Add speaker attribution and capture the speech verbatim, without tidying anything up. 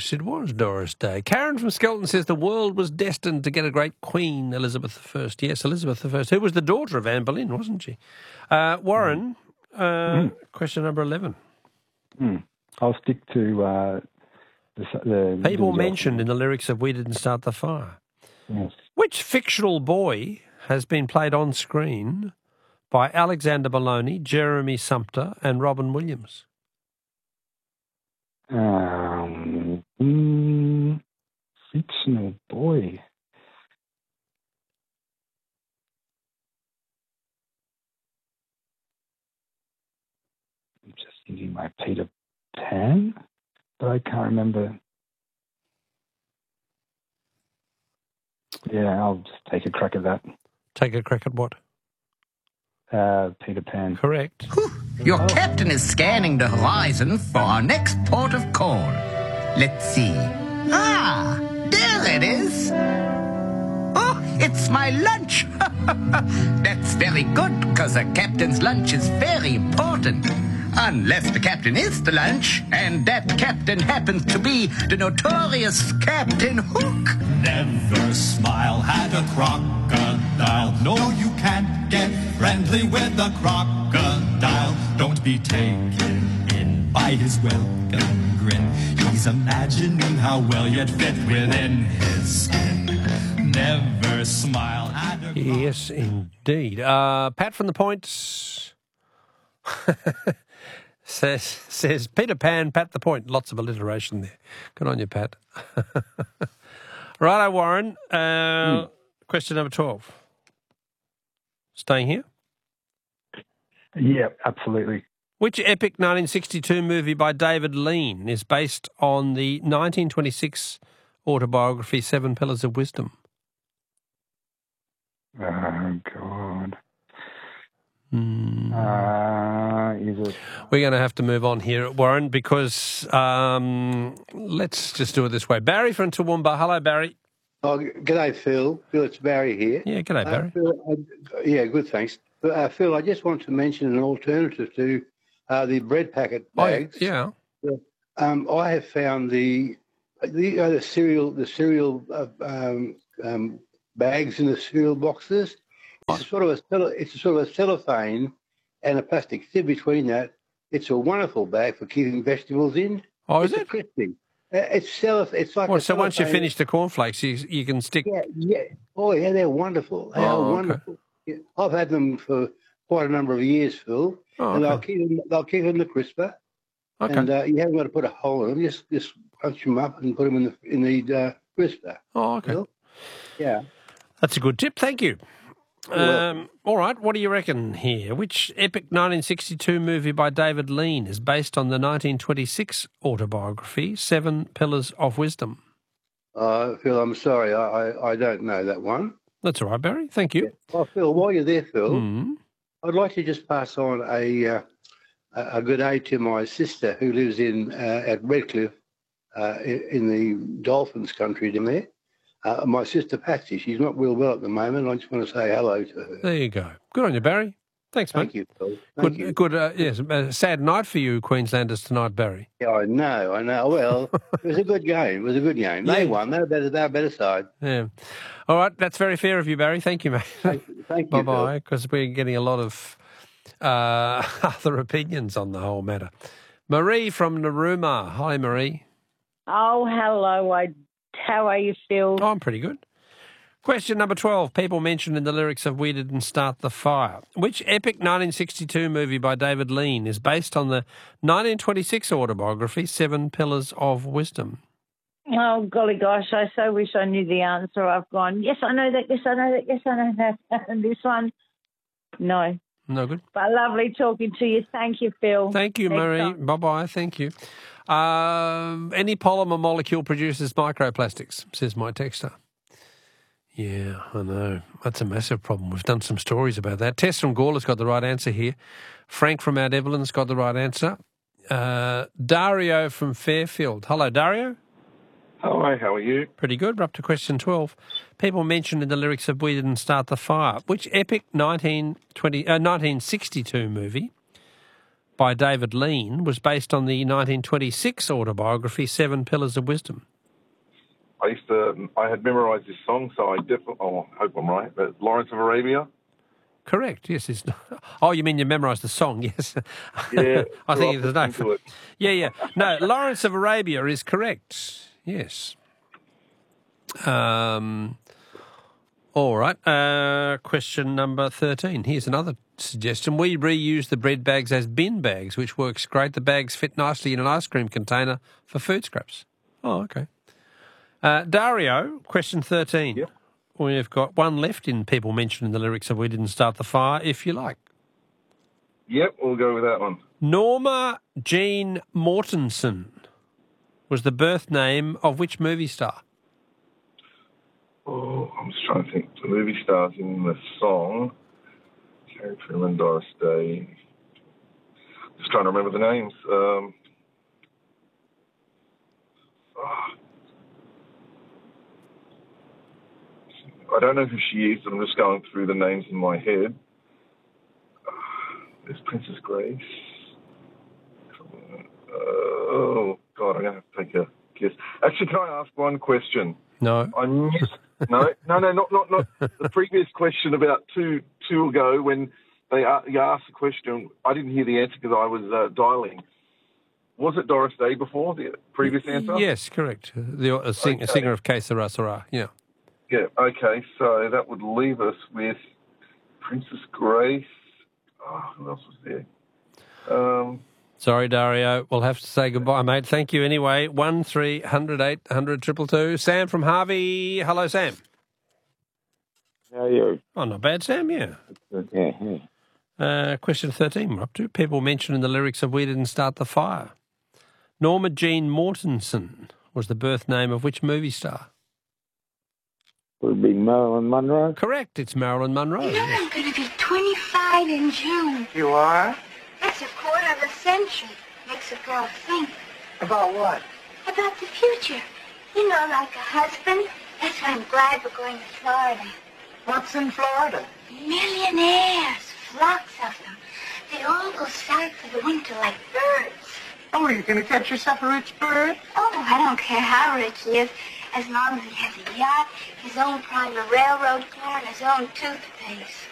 Speaker 1: Yes, it was Doris Day. Karen from Skelton says the world was destined to get a great queen, Elizabeth the First. Yes, Elizabeth the First, who was the daughter of Anne Boleyn, wasn't she? Uh, Warren, uh, mm. question number eleven.
Speaker 2: Mm. I'll stick to uh, the, the...
Speaker 1: People mentioned in the lyrics of We Didn't Start the Fire.
Speaker 2: Yes.
Speaker 1: Which fictional boy has been played on screen by Alexander Maloney, Jeremy Sumpter and Robin Williams?
Speaker 2: Um, mm, fictional boy. I'm just thinking my Peter Pan, but I can't remember. Yeah, I'll just take a crack at that.
Speaker 1: Take a crack at what?
Speaker 2: Uh, Peter Pan.
Speaker 1: Correct.
Speaker 3: Your captain is scanning the horizon for our next port of call. Let's see. Ah, there it is. Oh, it's my lunch. That's very good, because a captain's lunch is very important. Unless the captain is the lunch, and that captain happens to be the notorious Captain Hook.
Speaker 4: Never smile at a crocodile. No, you can't get friendly with a crocodile. Don't be taken in by his welcome grin. He's imagining how well you'd fit within his skin. Never smile at a crocodile.
Speaker 1: Yes, indeed. Uh, Pat from the Points says, says Peter Pan, Pat the Point. Lots of alliteration there. Good on you, Pat. Righto, Warren. Uh, mm. Question number twelve. Staying here?
Speaker 2: Yeah, absolutely.
Speaker 1: Which epic nineteen sixty-two movie by David Lean is based on the nineteen twenty-six autobiography Seven Pillars of Wisdom?
Speaker 2: Oh, God.
Speaker 1: Mm.
Speaker 2: Uh, is it...
Speaker 1: We're going to have to move on here, Warren, because um, let's just do it this way. Barry from Toowoomba. Hello, Barry.
Speaker 5: Oh, g'day, Phil. Phil, it's Barry here.
Speaker 1: Yeah, g'day, Barry.
Speaker 5: Uh, Phil, uh, yeah, good, thanks. Uh, Phil, I just want to mention an alternative to uh, the bread packet bags.
Speaker 1: Oh, yeah.
Speaker 5: Um, I have found the the, uh, the cereal the cereal uh, um, um, bags in the cereal boxes. It's a sort of a it's a sort of a cellophane and a plastic sieve between that. It's a wonderful bag for keeping vegetables in.
Speaker 1: Oh, is
Speaker 5: it's
Speaker 1: it?
Speaker 5: Crispy. Uh, it's cellophane. It's like
Speaker 1: well,
Speaker 5: a
Speaker 1: so once you
Speaker 5: cellophane.
Speaker 1: finish the cornflakes, you you can stick.
Speaker 5: Yeah, yeah. Oh, yeah, they're wonderful. They
Speaker 1: Oh,
Speaker 5: are
Speaker 1: okay.
Speaker 5: wonderful. Yeah. I've had them for quite a number of years, Phil.
Speaker 1: Oh,
Speaker 5: and
Speaker 1: okay.
Speaker 5: they'll keep them. They'll keep them the crisper.
Speaker 1: Okay.
Speaker 5: And uh, you haven't got to put a hole in them. Just just punch them up and put them in the in the uh, crisper.
Speaker 1: Oh, okay.
Speaker 5: Phil? Yeah.
Speaker 1: That's a good tip. Thank you. Um, all right, what do you reckon here? Which epic nineteen sixty-two movie by David Lean is based on the nineteen twenty-six autobiography Seven Pillars of Wisdom?
Speaker 5: Uh, Phil, I'm sorry. I, I, I don't know that one.
Speaker 1: That's all right, Barry. Thank you.
Speaker 5: Yeah. Oh, Phil, while you're there, Phil,
Speaker 1: Mm.
Speaker 5: I'd like to just pass on a uh, a a good aid to my sister who lives in uh, at Redcliffe uh, in, in the Dolphins country down there. Uh, my sister Patsy, she's not real well at the moment. I just want to say hello to her.
Speaker 1: There you go. Good on you, Barry. Thanks, mate.
Speaker 5: Thank you, Phil. Thank
Speaker 1: Good,
Speaker 5: you.
Speaker 1: good. Uh, yes, a sad night for you, Queenslanders tonight, Barry.
Speaker 5: Yeah, I know, I know. Well, it was a good game. It was a good game. They
Speaker 1: Yeah.
Speaker 5: won. They were better. They were better side.
Speaker 1: Yeah. All right, that's very fair of you, Barry. Thank you, mate.
Speaker 5: Thank you, thank
Speaker 1: Bye
Speaker 5: you,
Speaker 1: bye. Because we're getting a lot of uh, other opinions on the whole matter. Marie from Narooma. Hi, Marie.
Speaker 6: Oh, hello. I, how are you, Phil?
Speaker 1: Oh, I'm pretty good. Question number twelve. People mentioned in the lyrics of We Didn't Start the Fire. Which epic nineteen sixty-two movie by David Lean is based on the nineteen twenty-six autobiography Seven Pillars of Wisdom?
Speaker 6: Oh, golly gosh, I so wish I knew the answer. I've gone, yes, I know that, yes, I know that, yes, I know that. And this one, no.
Speaker 1: No good.
Speaker 6: But lovely talking to you. Thank you, Phil.
Speaker 1: Thank you,
Speaker 6: Next
Speaker 1: Marie.
Speaker 6: time.
Speaker 1: Bye-bye. Thank you. Um, any polymer molecule produces microplastics, says my texter. Yeah, I know. That's a massive problem. We've done some stories about that. Tess from Gawler's got the right answer here. Frank from Mount Evelyn's got the right answer. Uh, Dario from Fairfield. Hello, Dario.
Speaker 7: Hi, how are you?
Speaker 1: Pretty good. We're up to question twelve. People mentioned in the lyrics of We Didn't Start the Fire. Which epic nineteen twenty, uh, nineteen sixty-two movie by David Lean was based on the nineteen twenty-six autobiography Seven Pillars of Wisdom?
Speaker 7: I used to, I had memorised this song, so I definitely, oh, I hope I'm right, but Lawrence of Arabia?
Speaker 1: Correct, yes. It's, oh, you mean you memorised the song, yes.
Speaker 7: Yeah.
Speaker 1: I think there's no...
Speaker 7: into it.
Speaker 1: Yeah, yeah. No, Lawrence of Arabia is correct, yes. Um, all right. Uh, question number thirteen. Here's another suggestion. We reuse the bread bags as bin bags, which works great. The bags fit nicely in an ice cream container for food scraps. Oh, okay. Uh, Dario, question thirteen.
Speaker 7: Yep.
Speaker 1: We've got one left in people mentioning the lyrics of We Didn't Start the Fire, if you like.
Speaker 7: Yep, we'll go with that one.
Speaker 1: Norma Jean Mortensen was the birth name of which movie star?
Speaker 7: Oh, I'm just trying to think. The movie stars in the song. Carrie Truman, Doris Day. Just trying to remember the names. Um, oh. I don't know who she is, but I'm just going through the names in my head. There's Princess Grace. Uh, oh, God, I'm going to have to take a guess. Actually, can I ask one question?
Speaker 1: No.
Speaker 7: I missed... No, no, no, not not not the previous question about two two ago when they uh, you asked the question. I didn't hear the answer because I was uh, dialing. Was it Doris Day before the previous answer?
Speaker 1: Yes, correct. The a sing,
Speaker 7: Okay.
Speaker 1: a singer of Que Sera Sera, yeah.
Speaker 7: Yeah. Okay, so that would leave us with Princess Grace. Oh, who else was there? Um,
Speaker 1: Sorry, Dario. We'll have to say goodbye, mate. Thank you anyway. One three hundred eight hundred triple two. Sam from Harvey. Hello, Sam.
Speaker 8: How are you?
Speaker 1: Oh, not bad, Sam. Yeah.
Speaker 8: Yeah, yeah.
Speaker 1: Uh, question thirteen. We're up to people mentioning the lyrics of We Didn't Start the Fire. Norma Jean Mortensen was the birth name of which movie star?
Speaker 8: Would it be Marilyn Monroe?
Speaker 1: Correct. It's Marilyn Monroe.
Speaker 9: You know, I'm going to be twenty-five in June.
Speaker 10: You are?
Speaker 9: That's a quarter of a century. Makes a girl think.
Speaker 10: About what?
Speaker 9: About the future. You know, like a husband. That's why I'm glad we're going to Florida.
Speaker 10: What's in Florida?
Speaker 9: Millionaires. Flocks of them. They all go south for the winter like birds.
Speaker 10: Oh, are you going to catch yourself a rich bird?
Speaker 9: Oh, I don't care how rich he is, as long as he has a yacht, his own private railroad car, and his own toothpaste.